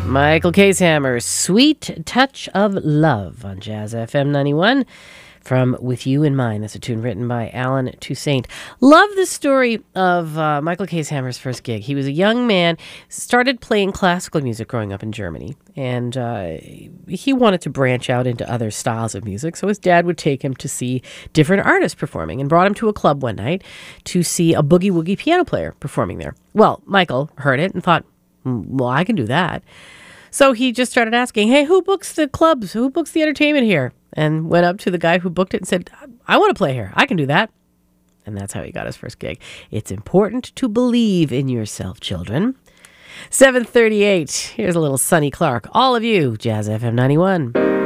Michael Cashammer's Sweet Touch of Love on Jazz FM 91 from With You in Mind. That's a tune written by Alan Toussaint. Love the story of Michael Cashammer's first gig. He was a young man, started playing classical music growing up in Germany, and he wanted to branch out into other styles of music, so his dad would take him to see different artists performing and brought him to a club one night to see a boogie-woogie piano player performing there. Well, Michael heard it and thought, well, I can do that. So he just started asking, hey, who books the clubs? Who books the entertainment here? And went up to the guy who booked it and said, I want to play here. I can do that. And that's how he got his first gig. It's important to believe in yourself, children. 7:38. Here's a little Sonny Clark. All of you, Jazz FM 91.